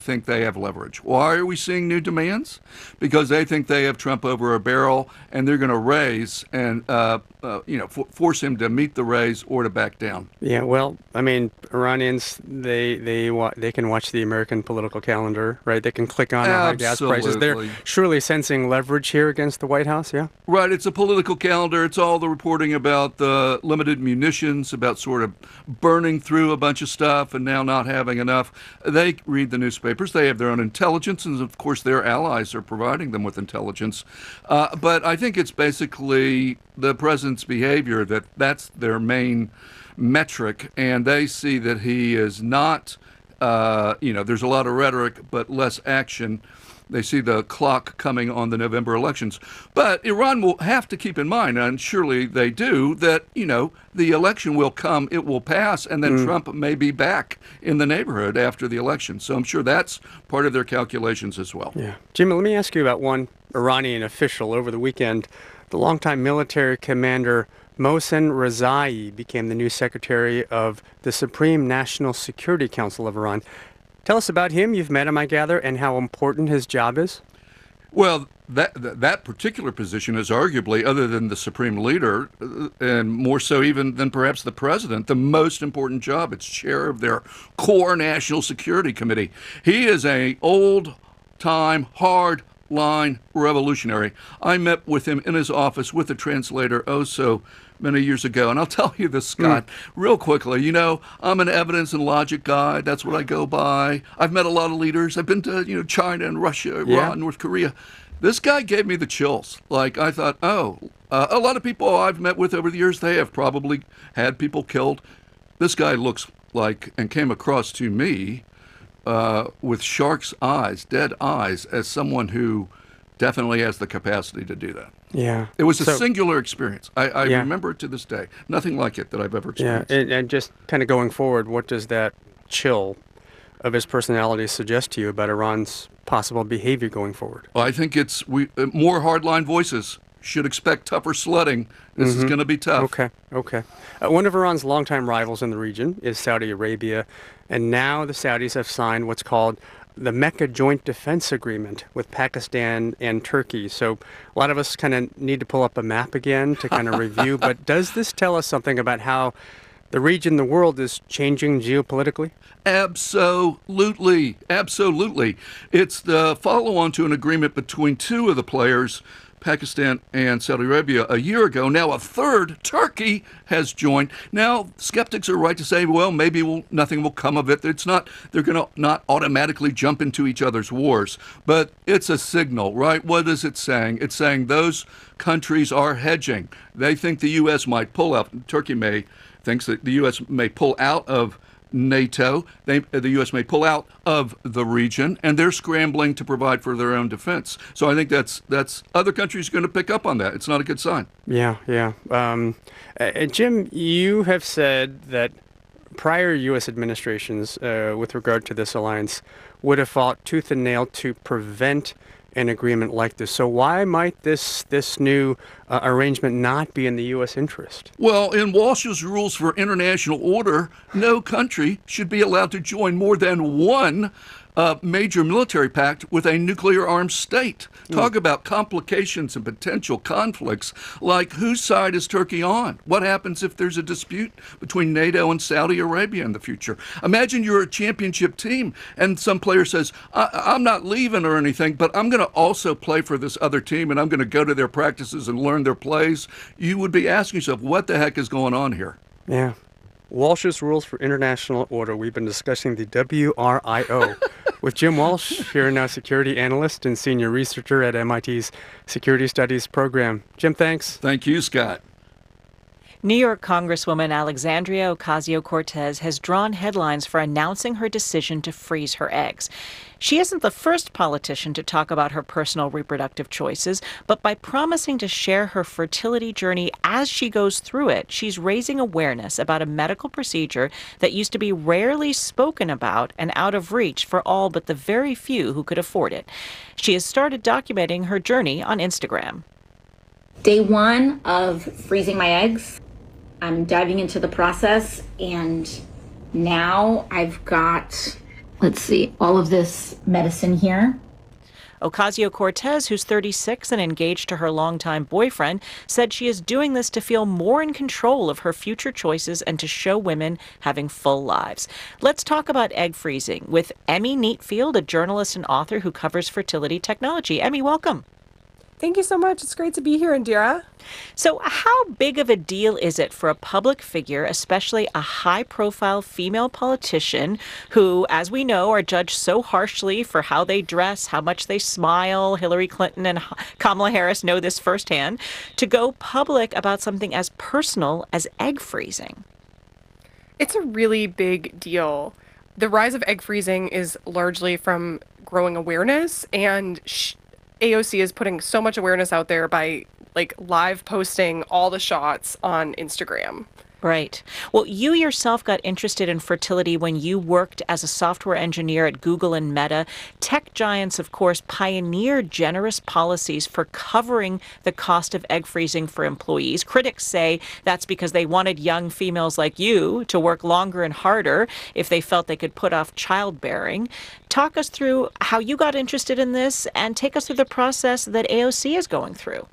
think they have leverage. Why are we seeing new demands? Because they think they have Trump over a barrel, and they're going to raise and force him to meet the raise or to back down. Yeah, well, I mean, Iranians, they can watch the American political calendar, right? They can click on high gas prices. They're surely sensing leverage here against the White House, yeah? Right, it's a political calendar. It's all the reporting about the limited munitions, about sort of burning through a bunch of stuff and now not having enough. They read the newspapers. They have their own intelligence, and of course their allies are providing them with intelligence. But I think it's basically the president's behavior that's their main metric, and they see that he is not, there's a lot of rhetoric but less action. They see the clock coming on the November elections. But Iran will have to keep in mind, and surely they do, that, the election will come, it will pass, and then Trump may be back in the neighborhood after the election. So I'm sure that's part of their calculations as well. Yeah. Jim, let me ask you about one Iranian official. Over the weekend, the longtime military commander Mohsen Rezai became the new secretary of the Supreme National Security Council of Iran. Tell us about him. You've met him, I gather, and how important his job is. Well, that particular position is arguably, other than the supreme leader, and more so even than perhaps the president, the most important job. It's chair of their core National Security Committee. He is an old-time, hard-line revolutionary. I met with him in his office with a translator so many years ago. And I'll tell you this, Scott, real quickly. I'm an evidence and logic guy. That's what I go by. I've met a lot of leaders. I've been to, China and Russia, Iran, North Korea. This guy gave me the chills. Like, I thought, a lot of people I've met with over the years, they have probably had people killed. This guy looks like, and came across to me with shark's eyes, dead eyes, as someone who definitely has the capacity to do that. Yeah. It was a singular experience. I remember it to this day. Nothing like it that I've ever experienced. Yeah, and just kind of going forward, what does that chill of his personality suggest to you about Iran's possible behavior going forward? Well, I think it's more hardline voices should expect tougher sledding. This is going to be tough. Okay. One of Iran's longtime rivals in the region is Saudi Arabia, and now the Saudis have signed what's called the Mecca Joint Defense Agreement with Pakistan and Turkey. So a lot of us kind of need to pull up a map again to kind of review. But does this tell us something about how the region, the world, is changing geopolitically? Absolutely. It's the follow-on to an agreement between two of the players, Pakistan and Saudi Arabia, a year ago. Now a third, Turkey, has joined. Now skeptics are right to say, well, maybe nothing will come of it. They're going to not automatically jump into each other's wars. But it's a signal, right? What is it saying? It's saying those countries are hedging. They think the U.S. might pull out. Turkey thinks that the U.S. may pull out of NATO. The U.S. may pull out of the region, and they're scrambling to provide for their own defense. So I think that's other countries going to pick up on that. It's not a good sign. Yeah. Jim, you have said that prior U.S. administrations, with regard to this alliance, would have fought tooth and nail to prevent an agreement like this. So why might this new arrangement not be in the U.S. interest? Well, in Walsh's rules for international order, no country should be allowed to join more than one major military pact with a nuclear-armed state. Talk about complications and potential conflicts, like whose side is Turkey on? What happens if there's a dispute between NATO and Saudi Arabia in the future? Imagine you're a championship team and some player says, I'm not leaving or anything, but I'm going to also play for this other team and I'm going to go to their practices and learn their plays. You would be asking yourself, what the heck is going on here? Yeah. Walsh's Rules for International Order. We've been discussing the WRIO with Jim Walsh, here now security analyst and senior researcher at MIT's Security Studies program. Jim, thanks. Thank you, Scott. New York Congresswoman Alexandria Ocasio-Cortez has drawn headlines for announcing her decision to freeze her eggs. She isn't the first politician to talk about her personal reproductive choices, but by promising to share her fertility journey as she goes through it, she's raising awareness about a medical procedure that used to be rarely spoken about and out of reach for all but the very few who could afford it. She has started documenting her journey on Instagram. Day one of freezing my eggs, I'm diving into the process, and now I've got let's see, all of this medicine here. Ocasio-Cortez, who's 36 and engaged to her longtime boyfriend, said she is doing this to feel more in control of her future choices and to show women having full lives. Let's talk about egg freezing with Emmy Neatfield, a journalist and author who covers fertility technology. Emmy, welcome. Thank you so much. It's great to be here, Indira. So how big of a deal is it for a public figure, especially a high-profile female politician who, as we know, are judged so harshly for how they dress, how much they smile? Hillary Clinton and Kamala Harris know this firsthand, to go public about something as personal as egg freezing? It's a really big deal. The rise of egg freezing is largely from growing awareness, and AOC is putting so much awareness out there by live posting all the shots on Instagram. Right. Well, you yourself got interested in fertility when you worked as a software engineer at Google and Meta. Tech giants, of course, pioneered generous policies for covering the cost of egg freezing for employees. Critics say that's because they wanted young females like you to work longer and harder if they felt they could put off childbearing. Talk us through how you got interested in this and take us through the process that AOC is going through.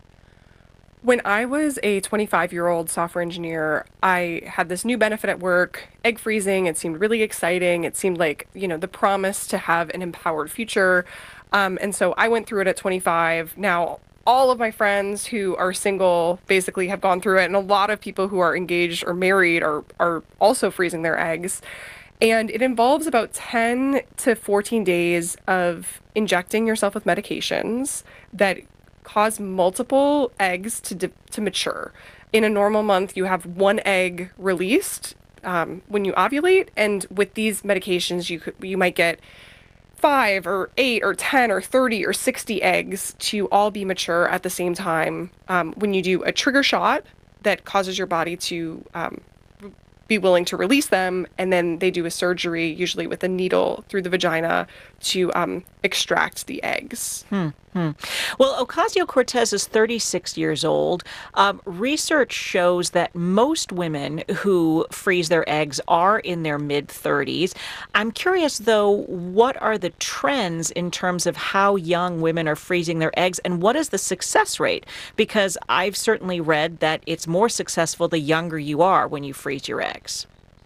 When I was a 25-year-old software engineer, I had this new benefit at work, egg freezing. It seemed really exciting. It seemed like, the promise to have an empowered future. And so I went through it at 25. Now, all of my friends who are single basically have gone through it. And a lot of people who are engaged or married are also freezing their eggs. And it involves about 10 to 14 days of injecting yourself with medications that cause multiple eggs to mature. In a normal month, you have one egg released when you ovulate, and with these medications, you might get 5 or 8 or 10 or 30 or 60 eggs to all be mature at the same time. When you do a trigger shot that causes your body to be willing to release them, and then they do a surgery, usually with a needle through the vagina, to extract the eggs. Well, Ocasio-Cortez is 36 years old. Research shows that most women who freeze their eggs are in their mid-30s. I'm curious, though, what are the trends in terms of how young women are freezing their eggs, and what is the success rate? Because I've certainly read that it's more successful the younger you are when you freeze your eggs.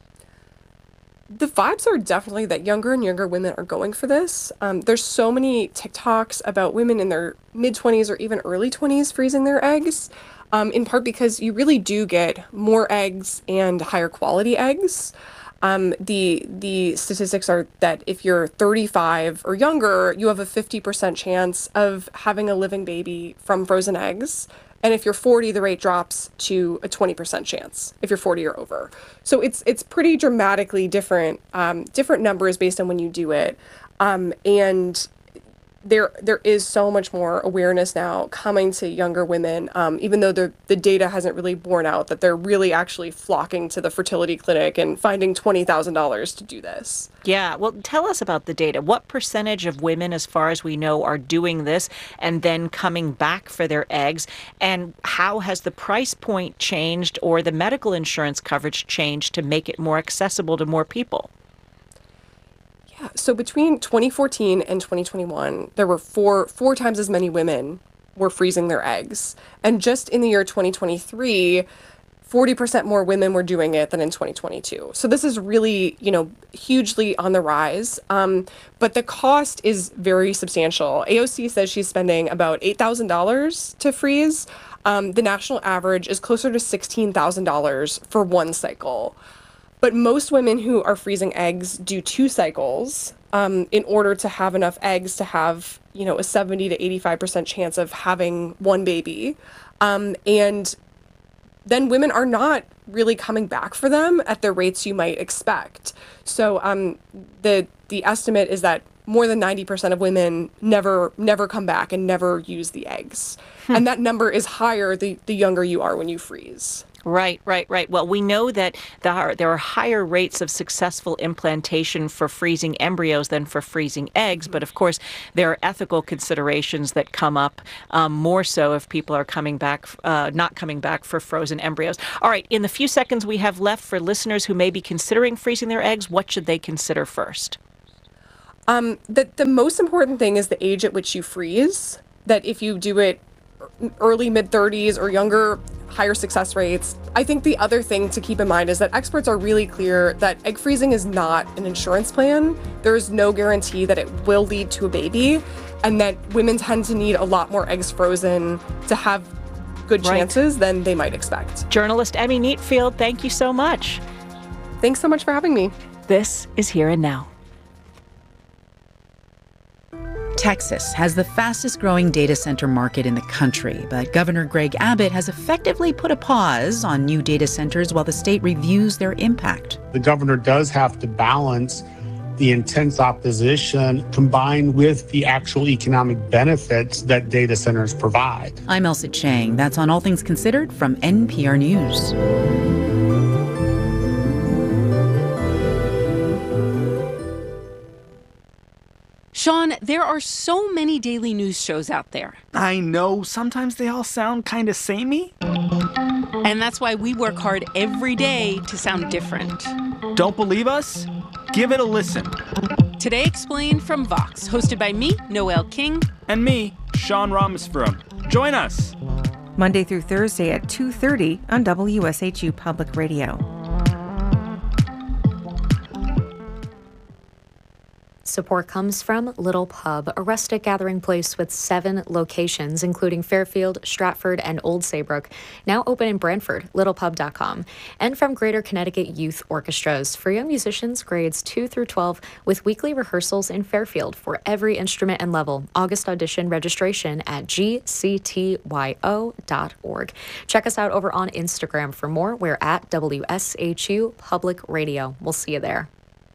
The vibes are definitely that younger and younger women are going for this. There's so many TikToks about women in their mid-20s or even early 20s freezing their eggs, in part because you really do get more eggs and higher quality eggs. The statistics are that if you're 35 or younger, you have a 50% chance of having a living baby from frozen eggs. And if you're 40, the rate drops to a 20% chance if you're 40 or over. So it's pretty dramatically different numbers based on when you do it. And there is so much more awareness now coming to younger women, even though the data hasn't really borne out that they're really actually flocking to the fertility clinic and finding $20,000 to do this. Yeah, well, tell us about the data. What percentage of women, as far as we know, are doing this and then coming back for their eggs? And how has the price point changed or the medical insurance coverage changed to make it more accessible to more people? Yeah, so between 2014 and 2021, there were four times as many women were freezing their eggs. And just in the year 2023, 40% more women were doing it than in 2022. So this is really, hugely on the rise. But the cost is very substantial. AOC says she's spending about $8,000 to freeze. The national average is closer to $16,000 for one cycle. But most women who are freezing eggs do 2 cycles in order to have enough eggs to have, a 70 to 85% chance of having one baby. And then women are not really coming back for them at the rates you might expect. So the estimate is that more than 90% of women never come back and never use the eggs. And that number is higher the younger you are when you freeze. Right. Well, we know that there are higher rates of successful implantation for freezing embryos than for freezing eggs. But of course, there are ethical considerations that come up more so if people are coming back, not coming back for frozen embryos. All right. In the few seconds we have left, for listeners who may be considering freezing their eggs, what should they consider first? The most important thing is the age at which you freeze. That if you do it early mid-30s or younger, higher success rates. I think the other thing to keep in mind is that experts are really clear that egg freezing is not an insurance plan. There is no guarantee that it will lead to a baby, and that women tend to need a lot more eggs frozen to have good chances than they might expect. Journalist Emmy Neatfield, thank you so much. Thanks so much for having me. This is Here and Now. Texas has the fastest growing data center market in the country, but Governor Greg Abbott has effectively put a pause on new data centers while the state reviews their impact. The governor does have to balance the intense opposition combined with the actual economic benefits that data centers provide. I'm Elsa Chang. That's on All Things Considered from NPR News. Sean, there are so many daily news shows out there. I know, sometimes they all sound kind of samey. And that's why we work hard every day to sound different. Don't believe us? Give it a listen. Today Explained from Vox, hosted by me, Noel King. And me, Sean Rameswaram. Join us. Monday through Thursday at 2:30 on WSHU Public Radio. Support comes from Little Pub, a rustic gathering place with 7 locations, including Fairfield, Stratford, and Old Saybrook, now open in Brantford, littlepub.com, and from Greater Connecticut Youth Orchestras for young musicians grades 2 through 12 with weekly rehearsals in Fairfield for every instrument and level. August audition registration at gctyo.org. Check us out over on Instagram for more. We're at WSHU Public Radio. We'll see you there.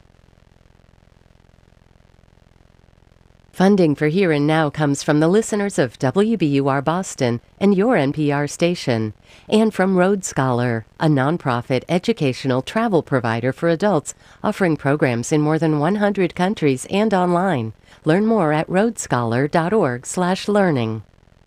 Funding for Here and Now comes from the listeners of WBUR Boston and your NPR station, and from Road Scholar, a nonprofit educational travel provider for adults offering programs in more than 100 countries and online. Learn more at roadscholar.org/learning.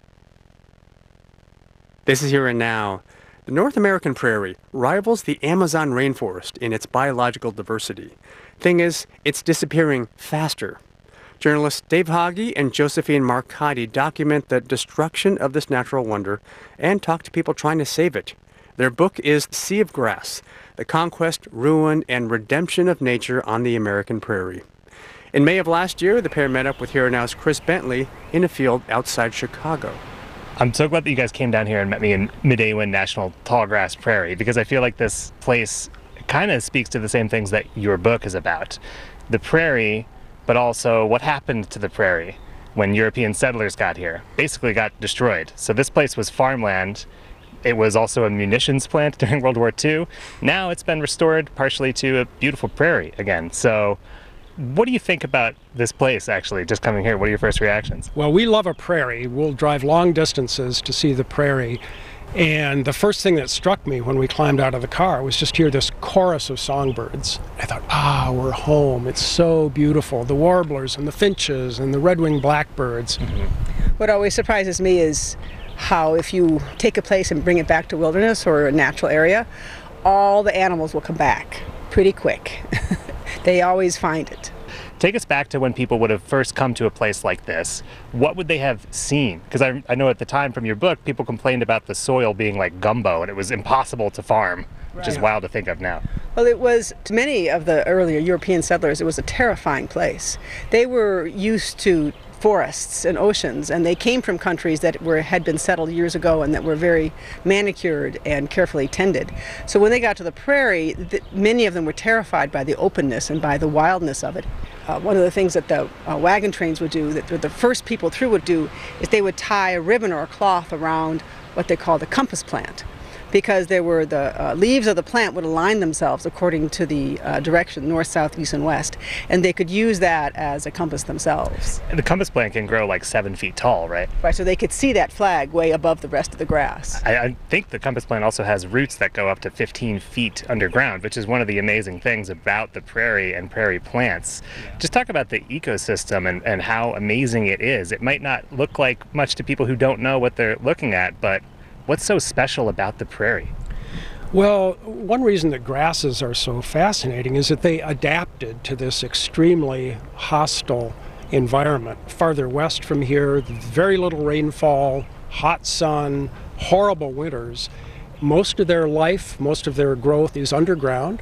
This is Here and Now. The North American prairie rivals the Amazon rainforest in its biological diversity. Thing is, it's disappearing faster. Journalists Dave Hoggy and Josephine Marcotti document the destruction of this natural wonder and talk to people trying to save it. Their book is Sea of Grass, The Conquest, Ruin, and Redemption of Nature on the American Prairie. In May of last year, the pair met up with Here and Now's Chris Bentley in a field outside Chicago. I'm so glad that you guys came down here and met me in Midewin National Tallgrass Prairie, because I feel like this place kind of speaks to the same things that your book is about. The prairie, but also what happened to the prairie when European settlers got here. Basically got destroyed. So this place was farmland. It was also a munitions plant during World War II. Now it's been restored partially to a beautiful prairie again. So what do you think about this place, actually, just coming here? What are your first reactions? Well, we love a prairie. We'll drive long distances to see the prairie. And the first thing that struck me when we climbed out of the car was just hear this chorus of songbirds. I thought, we're home. It's so beautiful. The warblers and the finches and the red-winged blackbirds. Mm-hmm. What always surprises me is how if you take a place and bring it back to wilderness or a natural area, all the animals will come back pretty quick. They always find it. Take us back to when people would have first come to a place like this. What would they have seen? Because I know at the time from your book, people complained about the soil being like gumbo and it was impossible to farm, which is wild to think of now. Well, it was, to many of the earlier European settlers, it was a terrifying place. They were used to forests and oceans, and they came from countries that had been settled years ago and that were very manicured and carefully tended. So when they got to the prairie, many of them were terrified by the openness and by the wildness of it. One of the things that the wagon trains would do, that the first people through would do, is they would tie a ribbon or a cloth around what they call the compass plant, because there were the leaves of the plant would align themselves according to the direction, north, south, east, and west, and they could use that as a compass themselves. And the compass plant can grow like 7 feet tall, right? Right, so they could see that flag way above the rest of the grass. I think the compass plant also has roots that go up to 15 feet underground, which is one of the amazing things about the prairie and prairie plants. Yeah. Just talk about the ecosystem and how amazing it is. It might not look like much to people who don't know what they're looking at, but what's so special about the prairie? Well, one reason that grasses are so fascinating is that they adapted to this extremely hostile environment. Farther west from here, very little rainfall, hot sun, horrible winters. Most of their life, most of their growth is underground.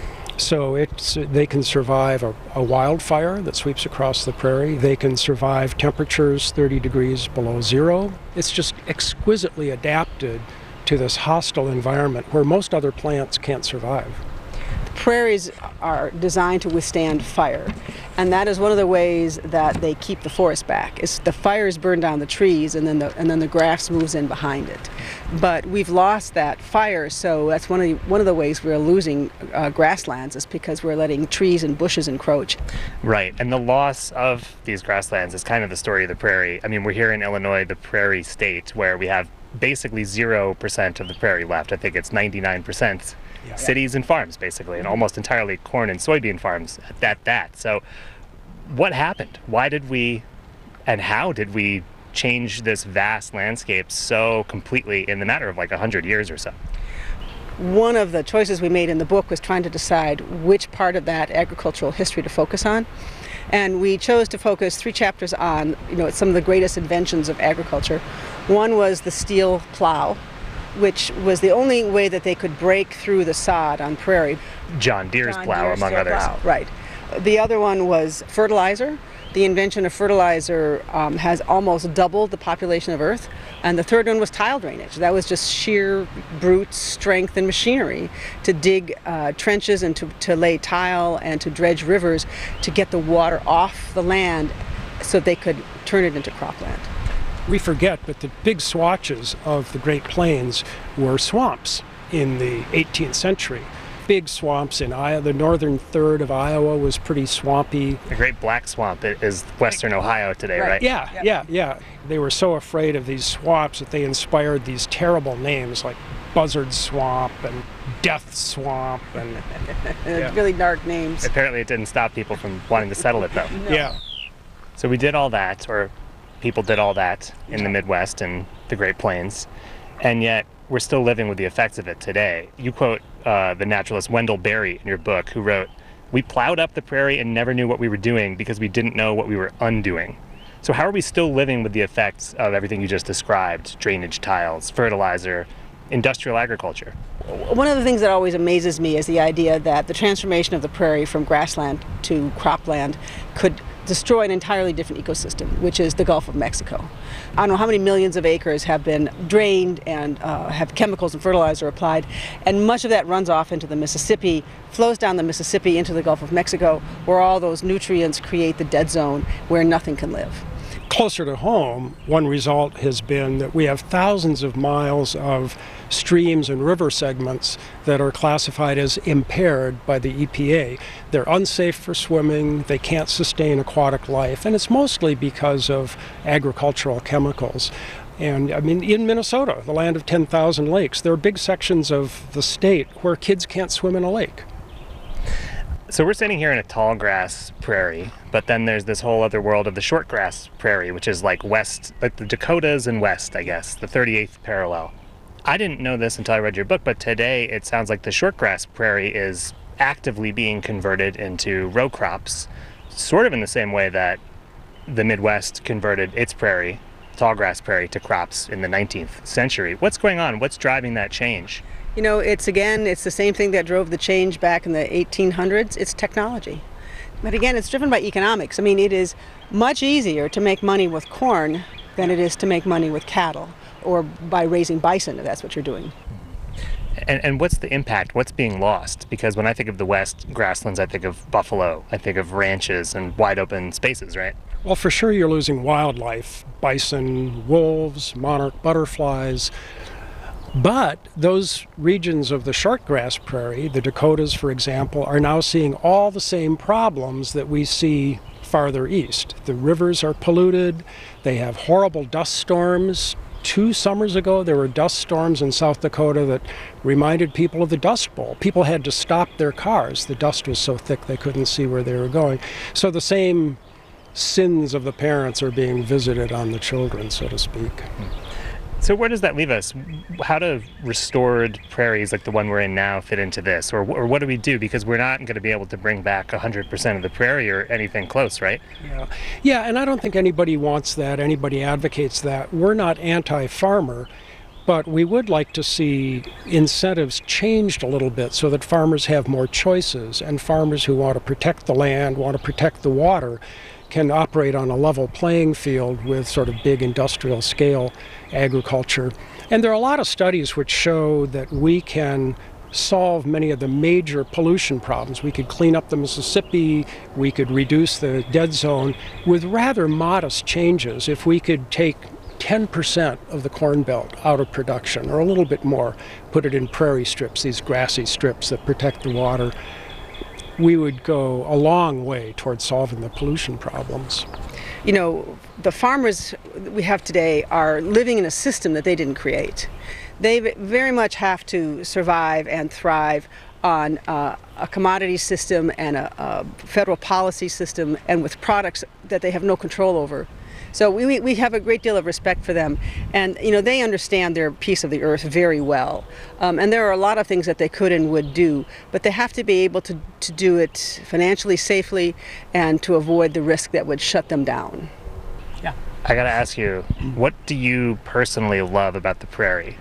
So they can survive a wildfire that sweeps across the prairie. They can survive temperatures 30 degrees below zero. It's just exquisitely adapted to this hostile environment where most other plants can't survive. Prairies are designed to withstand fire, and that is one of the ways that they keep the forest back. Is the fires burn down the trees, and then the grass moves in behind it. But we've lost that fire, so that's one of the ways we're losing grasslands, is because we're letting trees and bushes encroach. Right, and the loss of these grasslands is kind of the story of the prairie. I mean, we're here in Illinois, the prairie state, where we have basically 0% of the prairie left. I think it's 99%. Yeah. Cities and farms, basically, and almost entirely corn and soybean farms at that. So what happened? Why did we, and how did we change this vast landscape so completely in the matter of like 100 years or so? One of the choices we made in the book was trying to decide which part of that agricultural history to focus on. And we chose to focus 3 chapters on, some of the greatest inventions of agriculture. One was the steel plow, which was the only way that they could break through the sod on prairie. John Deere's plow, among others. Plow, right. The other one was fertilizer. The invention of fertilizer has almost doubled the population of Earth. And the third one was tile drainage. That was just sheer brute strength and machinery to dig trenches and to lay tile and to dredge rivers to get the water off the land so they could turn it into cropland. We forget, but the big swatches of the Great Plains were swamps in the 18th century. Big swamps in Iowa. The northern third of Iowa was pretty swampy. The Great Black Swamp is western Ohio today, right? Yeah. They were so afraid of these swamps that they inspired these terrible names like Buzzard Swamp and Death Swamp and really dark names. Apparently it didn't stop people from wanting to settle it, though. No. Yeah. So we did all that, or people did all that in the Midwest and the Great Plains, and yet we're still living with the effects of it today. You quote the naturalist Wendell Berry in your book, who wrote, "We plowed up the prairie and never knew what we were doing because we didn't know what we were undoing." So how are we still living with the effects of everything you just described? Drainage tiles, fertilizer, industrial agriculture. One of the things that always amazes me is the idea that the transformation of the prairie from grassland to cropland could destroy an entirely different ecosystem, which is the Gulf of Mexico. I don't know how many millions of acres have been drained and have chemicals and fertilizer applied, and much of that runs off into the Mississippi, flows down the Mississippi into the Gulf of Mexico, where all those nutrients create the dead zone where nothing can live. Closer to home, one result has been that we have thousands of miles of streams and river segments that are classified as impaired by the EPA. They're unsafe for swimming, they can't sustain aquatic life, and it's mostly because of agricultural chemicals. And I mean, in Minnesota, the land of 10,000 lakes, there are big sections of the state where kids can't swim in a lake. So we're sitting here in a tall grass prairie, but then there's this whole other world of the short grass prairie, which is like west, like the Dakotas and west, I guess, the 38th parallel. I didn't know this until I read your book, but today it sounds like the short grass prairie is actively being converted into row crops, sort of in the same way that the Midwest converted its prairie, tall grass prairie, to crops in the 19th century. What's going on? What's driving that change? You know, it's the same thing that drove the change back in the 1800s. It's technology. But again, it's driven by economics. I mean, it is much easier to make money with corn than it is to make money with cattle or by raising bison, if that's what you're doing. And what's the impact? What's being lost? Because when I think of the West grasslands, I think of buffalo, I think of ranches and wide open spaces, right? Well, for sure you're losing wildlife, bison, wolves, monarch butterflies. But those regions of the shortgrass prairie, the Dakotas, for example, are now seeing all the same problems that we see farther east. The rivers are polluted. They have horrible dust storms. 2 summers ago, there were dust storms in South Dakota that reminded people of the Dust Bowl. People had to stop their cars. The dust was so thick they couldn't see where they were going. So the same sins of the parents are being visited on the children, so to speak. So where does that leave us? How do restored prairies like the one we're in now fit into this? Or what do we do? Because we're not going to be able to bring back 100% of the prairie or anything close, right? Yeah, and I don't think anybody wants that, anybody advocates that. We're not anti-farmer, but we would like to see incentives changed a little bit so that farmers have more choices, and farmers who want to protect the land, want to protect the water, can operate on a level playing field with sort of big industrial scale agriculture. And there are a lot of studies which show that we can solve many of the major pollution problems. We could clean up the Mississippi, we could reduce the dead zone with rather modest changes. If we could take 10% of the Corn Belt out of production, or a little bit more, put it in prairie strips, these grassy strips that protect the water, we would go a long way towards solving the pollution problems. You know, the farmers we have today are living in a system that they didn't create. They very much have to survive and thrive on a commodity system and a federal policy system, and with products that they have no control over. So we have a great deal of respect for them, and you know, they understand their piece of the earth very well. And there are a lot of things that they could and would do, but they have to be able to do it financially safely and to avoid the risk that would shut them down. Yeah. I gotta ask you, what do you personally love about the prairie?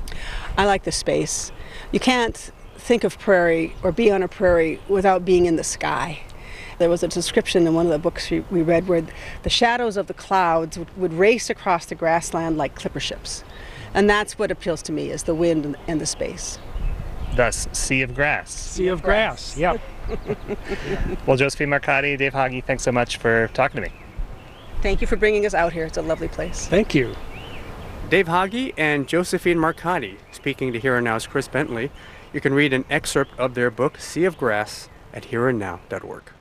I like the space. You can't think of prairie or be on a prairie without being in the sky. There was a description in one of the books we read where the shadows of the clouds would race across the grassland like clipper ships. And that's what appeals to me, is the wind and the space. Thus, Sea of Grass. Sea of Grass, yep. Well, Josephine Marcotti, Dave Hogge, thanks so much for talking to me. Thank you for bringing us out here. It's a lovely place. Thank you. Dave Hogge and Josephine Marcotti speaking to Here and Now's Chris Bentley. You can read an excerpt of their book, Sea of Grass, at hereandnow.org.